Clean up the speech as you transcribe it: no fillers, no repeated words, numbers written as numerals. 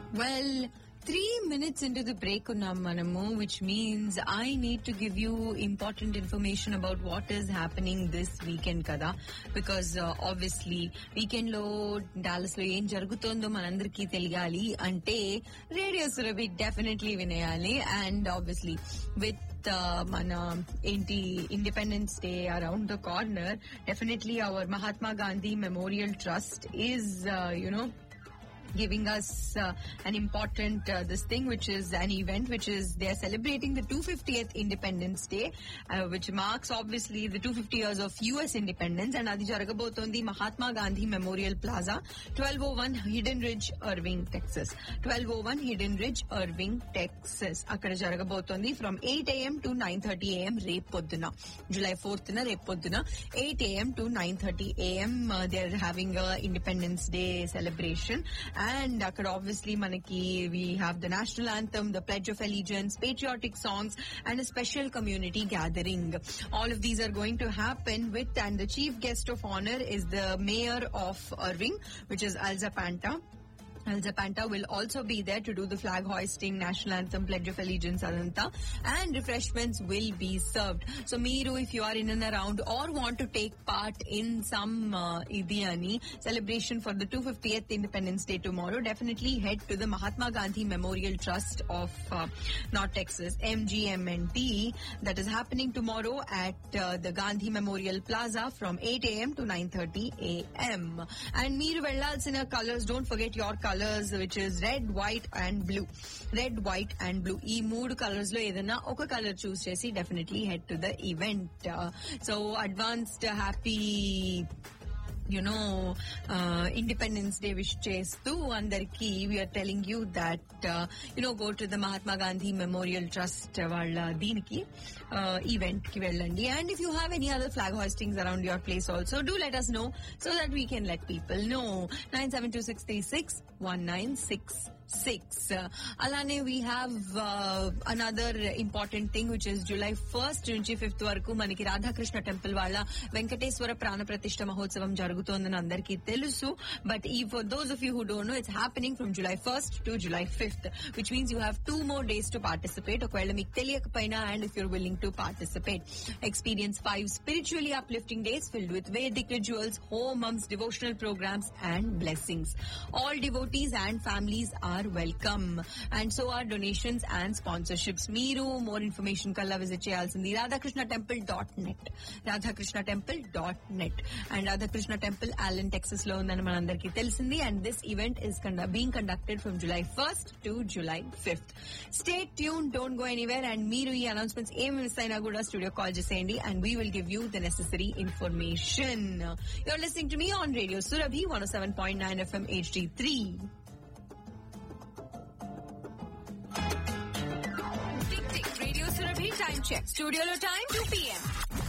Well, 3 minutes into the break unnam manamu, which means I need to give you important information about what is happening this weekend kada, because obviously weekend lo Dallas lo em jarugutondo manandariki తెలియాలి అంటే radio Surabhi definitely వినేయాలి. And obviously with మన ఏంటి independence day around the corner, definitely hour Mahatma Gandhi memorial trust is giving us an important this thing, which is an event which is they're celebrating the 250th Independence Day, which marks obviously the 250 years of US independence, and adi jaragabotundi Mahatma Gandhi Memorial Plaza, 1201 Hidden Ridge, Irving, Texas. 1201 Hidden Ridge, Irving, Texas. Akkada jaragabotundi from 8 a.m. to 9:30 a.m. repodduna, July 4th na repodduna 8 a.m. to 9:30 a.m. They're having a Independence Day celebration. And obviously manaki we have the national anthem, the pledge of allegiance, patriotic songs, and a special community gathering. All of these are going to happen with, and the chief guest of honor is the mayor of Irving, which is Alza Panta. Alza Panta will also be there to do the flag hoisting, national anthem, pledge of allegiance adanta, and refreshments will be served. So meeru, if you are in and around or want to take part in some idiyani celebration for the 250th Independence Day tomorrow, definitely head to the Mahatma Gandhi Memorial Trust of North Texas, MGMNT, that is happening tomorrow at the Gandhi Memorial Plaza from 8 a.m. to 9:30 a.m. And meeru vellalsina colors, don't forget your colors, which is red, white and blue. Red, white and blue. ఈ మూడు colours లో ఏదైనా ఒక colour చూస్ చేసి definitely head to the event. So advanced happy Independence Day wish chestu andarki we are telling you that go to the Mahatma Gandhi Memorial Trust valla deeniki event ki vellandi. And if you have any other flag hoistings around your place also, do let us know so that we can let people know. 9726361966. Alane we have another important thing, which is July 1st నుంచి 5th వరకు మనకి Radhakrishna temple వాళ్ళ వెంకటేశ్వర ప్రాణ ప్రతిష్ఠ మహోత్సవం జరుగుతోందని అందరికీ తెలుసు. But for those of you who don't know, it's happening from July 1st to July 5th, which means you have 2 more days to participate. ఒకవేళ మీకు తెలియకపోయినా, and if you're willing to participate, experience 5 spiritually uplifting days filled with Vedic rituals, homums, devotional programs and blessings. All devotees and families are welcome, and so are donations and sponsorships. Meeru more information kalla visit cheyalsindi radhakrishnatemple.net, radhakrishnatemple.net. And Radhakrishna Temple Allen, Texas lo undani manandariki telisindi, and this event is being conducted from July 1st to July 5th. Stay tuned, don't go anywhere, and meeru ee announcements em miss aina kuda studio call cheseyandi and we will give you the necessary information. You're listening to me on Radio Surabhi 107.9 FM HD3. Radio Surabhi time check. Studio lo time 2 p.m.